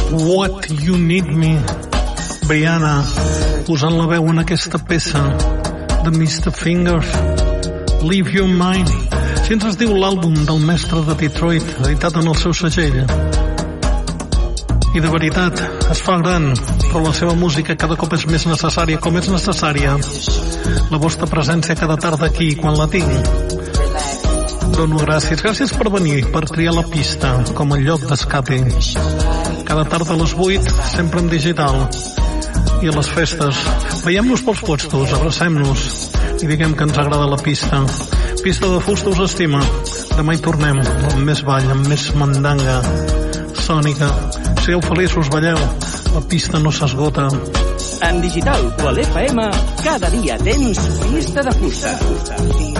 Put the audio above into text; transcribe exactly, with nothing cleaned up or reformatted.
What You Need Me, Brianna, posant la veu en aquesta peça de mister Fingers, Leave Your Mind. Si ens es diu l'àlbum del mestre de Detroit, editat en el seu segell. I de veritat, es fa gran, però la seva música cada cop és més necessària, com és necessària la vostra presència cada tarda aquí, quan la tinc. Dono gràcies, gràcies per venir, per triar la pista com a lloc d'escape. Cada tarda a les vuit, sempre en digital. I a les festes, veiem-nos pels puestos, abracem-nos i diguem que ens agrada la pista. Pista de fusta us estima. Demà hi tornem, amb més ball, amb més mandanga sònica. Sigueu feliços, balleu. La pista no s'esgota. En digital o a l'F M, cada dia tens Pista de Fusta.